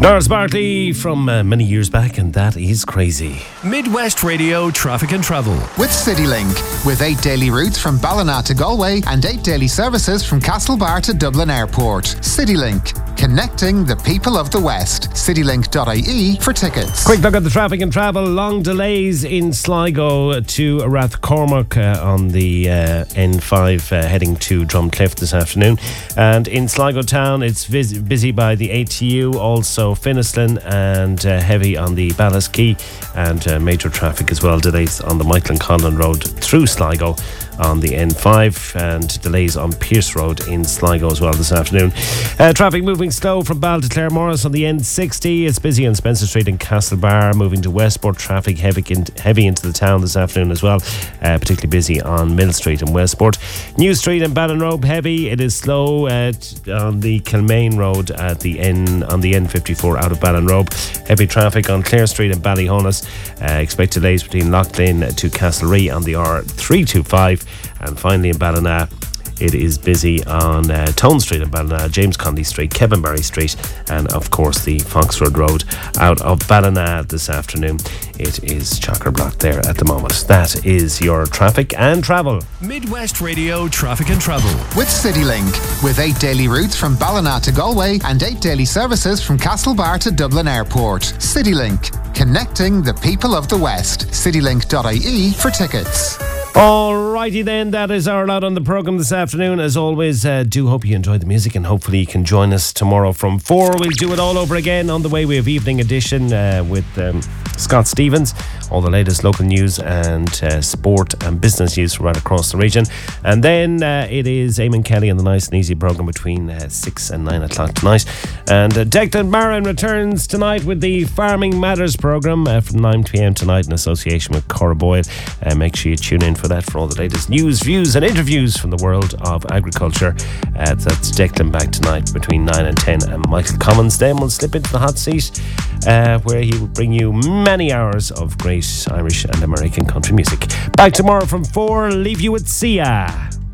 Norris Barkley from many years back, and that is crazy. Midwest Radio Traffic and Travel. With CityLink, with 8 daily routes from Ballina to Galway and 8 daily services from Castlebar to Dublin Airport. CityLink, connecting the people of the West. CityLink.ie for tickets. Quick look at the traffic and travel. Long delays in Sligo to Rathcormac on the N5 heading to Drumcliff this afternoon. And in Sligo town, it's busy by the ATU, also Finnislin, and heavy on the Ballas Quay, and major traffic as well. Delays on the Michael and Conlon Road through Sligo on the N5, and delays on Pierce Road in Sligo as well this afternoon. Traffic moving slow from Ball to Claremorris on the N60. It's busy on Spencer Street in Castlebar. Moving to Westport, traffic heavy into the town this afternoon as well, particularly busy on Mill Street in Westport. New Street and Ballinrobe heavy. It is slow on the Kilmaine Road at the on the N54 out of Ballinrobe. Heavy traffic on Clare Street and Ballyhonus. Expect delays between Loughlin to Castlerea on the R325. And finally in Ballina, it is busy on Tone Street in Ballina, James Conley Street, Kevinberry Street, and of course the Foxroad Road out of Ballina this afternoon. It is chocker-blocked there at the moment. That is your traffic and travel. Midwest Radio Traffic and Travel. With CityLink, with 8 daily routes from Ballina to Galway and 8 daily services from Castlebar to Dublin Airport. CityLink, connecting the people of the West. CityLink.ie for tickets. Alrighty then, that is our lot on the programme this afternoon. As always, do hope you enjoyed the music, and hopefully you can join us tomorrow from 4. We'll do it all over again. On the way, we have Evening Edition with Scott Stevens. All the latest local news and sport and business news from right across the region. And then it is Eamon Kelly on the Nice and Easy programme between 6 and 9 o'clock tonight. And Declan Marin returns tonight with the Farming Matters programme from 9 p.m. tonight in association with Cora Boyle. Make sure you tune in for that, for all the latest news, views and interviews from the world of agriculture. That's Declan back tonight between 9 and 10. And Michael Commons then will slip into the hot seat where he will bring you many hours of great Irish and American country music. Back tomorrow from 4. Leave you with See Ya.